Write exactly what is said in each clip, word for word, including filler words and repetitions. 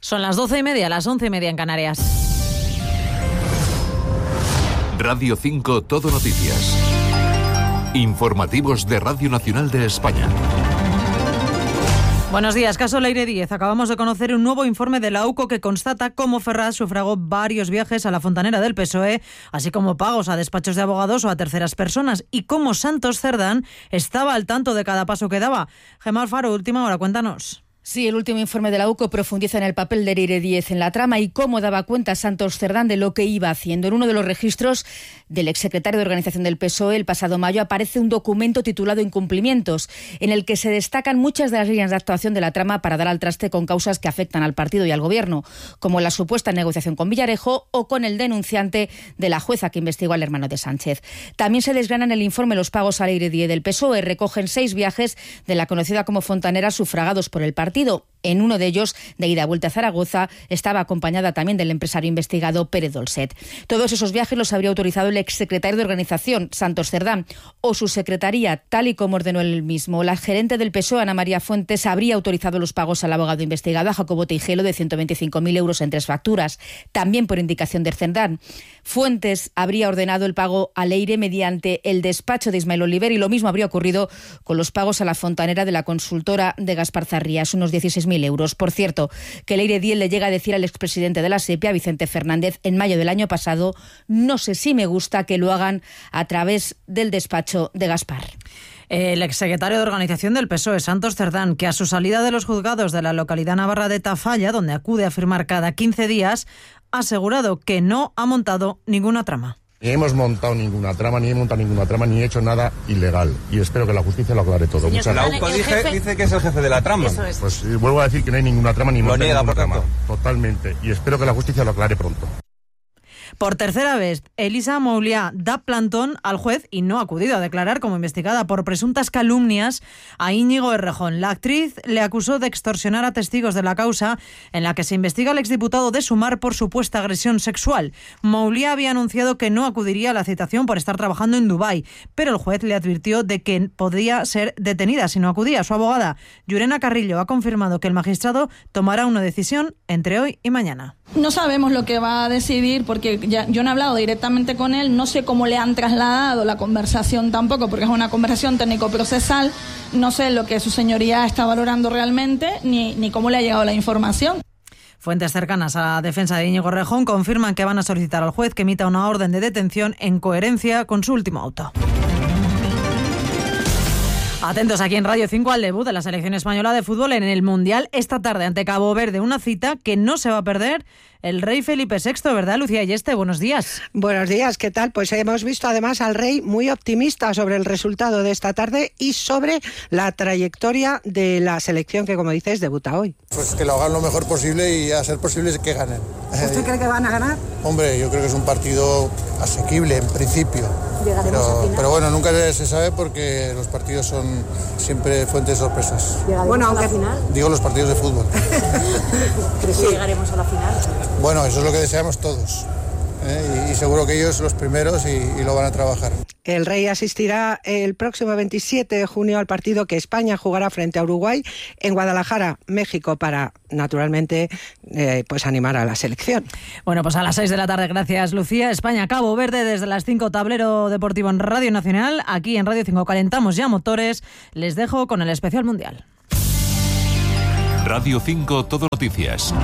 Son las doce y media, las once y media en Canarias. Radio cinco Todo Noticias. Informativos de Radio Nacional de España. Buenos días, caso Leire Díez. Acabamos de conocer un nuevo informe de la U C O que constata cómo Ferraz sufragó varios viajes a la fontanera del P S O E, así como pagos a despachos de abogados o a terceras personas, y cómo Santos Cerdán estaba al tanto de cada paso que daba. Gemma Alfaro, última hora, cuéntanos. Sí, el último informe de la U C O profundiza en el papel de Leire Díez en la trama y cómo daba cuenta Santos Cerdán de lo que iba haciendo. En uno de los registros del exsecretario de Organización del P S O E el pasado mayo aparece un documento titulado Incumplimientos, en el que se destacan muchas de las líneas de actuación de la trama para dar al traste con causas que afectan al partido y al gobierno, como la supuesta negociación con Villarejo o con el denunciante de la jueza que investigó al hermano de Sánchez. También se desgranan en el informe los pagos a Leire Díez del P S O E. Recogen seis viajes de la conocida como fontanera sufragados por el partido. En uno de ellos, de ida y vuelta a Zaragoza, estaba acompañada también del empresario investigado Pérez Dolcet. Todos esos viajes los habría autorizado el exsecretario de Organización, Santos Cerdán, o su secretaría, tal y como ordenó él mismo. La gerente del P S O E, Ana María Fuentes, habría autorizado los pagos al abogado investigado, a Jacobo Teijelo, de ciento veinticinco mil euros en tres facturas, también por indicación de Cerdán. Fuentes habría ordenado el pago a Leire mediante el despacho de Ismael Oliver, y lo mismo habría ocurrido con los pagos a la fontanera de la consultora de Gaspar Zarrías, unos dieciséis mil euros. Por cierto, que Leire Díez le llega a decir al expresidente de la SEPIA, Vicente Fernández, en mayo del año pasado: no sé si me gusta que lo hagan a través del despacho de Gaspar. El exsecretario de Organización del P S O E, Santos Cerdán, que a su salida de los juzgados de la localidad navarra de Tafalla, donde acude a firmar cada quince días, ha asegurado que no ha montado ninguna trama. Ni hemos montado ninguna trama, ni he montado ninguna trama, ni he hecho nada ilegal. Y espero que la justicia lo aclare todo. Señor, Muchas la U C O dice, dice que es el jefe de la trama. Eso es. Pues eh, vuelvo a decir que no hay ninguna trama, ni lo niega, ninguna por trama. tanto. Totalmente. Y espero que la justicia lo aclare pronto. Por tercera vez, Elisa Mouliá da plantón al juez y no ha acudido a declarar como investigada por presuntas calumnias a Íñigo Errejón. La actriz le acusó de extorsionar a testigos de la causa en la que se investiga al exdiputado de Sumar por supuesta agresión sexual. Mouliá había anunciado que no acudiría a la citación por estar trabajando en Dubái, pero el juez le advirtió de que podría ser detenida si no acudía. Su abogada, Llurena Carrillo, ha confirmado que el magistrado tomará una decisión entre hoy y mañana. No sabemos lo que va a decidir porque ya, yo no he hablado directamente con él, no sé cómo le han trasladado la conversación tampoco, porque es una conversación técnico-procesal, no sé lo que su señoría está valorando realmente, ni, ni cómo le ha llegado la información. Fuentes cercanas a la defensa de Íñigo Errejón confirman que van a solicitar al juez que emita una orden de detención en coherencia con su último auto. Atentos aquí en Radio cinco al debut de la selección española de fútbol en el Mundial esta tarde ante Cabo Verde, una cita que no se va a perder el rey Felipe sexto, ¿verdad, Lucía Yeste? Buenos días. Buenos días, ¿qué tal? Pues hemos visto además al rey muy optimista sobre el resultado de esta tarde y sobre la trayectoria de la selección que, como dices, debuta hoy. Pues que lo hagan lo mejor posible y a ser posible que ganen. ¿Usted cree que van a ganar? Hombre, yo creo que es un partido asequible en principio. Pero, pero bueno, nunca se sabe porque los partidos son siempre fuentes de sorpresas. ¿Llegaremos bueno, aunque... a la final? Digo los partidos de fútbol. ¿Crees que llegaremos a la final? Bueno, eso es lo que deseamos todos. ¿eh? Y, y seguro que ellos los primeros y, y lo van a trabajar. El rey asistirá el próximo veintisiete de junio al partido que España jugará frente a Uruguay en Guadalajara, México, para, naturalmente, eh, pues animar a la selección. Bueno, pues a las seis de la tarde, gracias, Lucía. España-Cabo Verde desde las cinco, Tablero Deportivo en Radio Nacional. Aquí en Radio cinco calentamos ya motores. Les dejo con el especial mundial. Radio cinco Todo Noticias.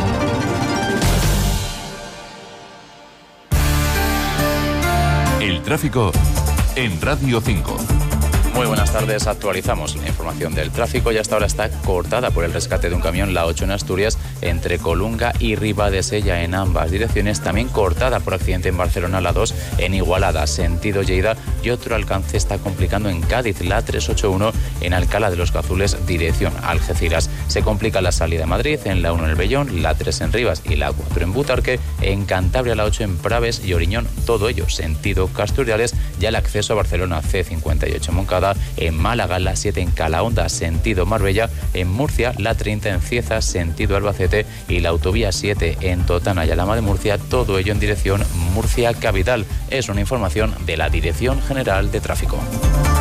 El tráfico en Radio cinco. Muy buenas tardes, actualizamos la información del tráfico y hasta ahora está cortada por el rescate de un camión, la ocho en Asturias, entre Colunga y Ribadesella en ambas direcciones, también cortada por accidente en Barcelona, la dos en Igualada, sentido Lleida, y otro alcance está complicando en Cádiz, la trescientos ochenta y uno en Alcalá de los Gazules, dirección Algeciras. Se complica la salida a Madrid, en la uno en el Bellón, la tres en Rivas y la cuatro en Butarque, en Cantabria la ocho en Praves y Oriñón, todo ello sentido Casturiales, ya el acceso a Barcelona C cincuenta y ocho en Moncada, en Málaga la siete en Calahonda, sentido Marbella, en Murcia la treinta en Cieza, sentido Albacete, y la autovía siete en Totana y Alhama de Murcia, todo ello en dirección Murcia Capital. Es una información de la Dirección General de Tráfico.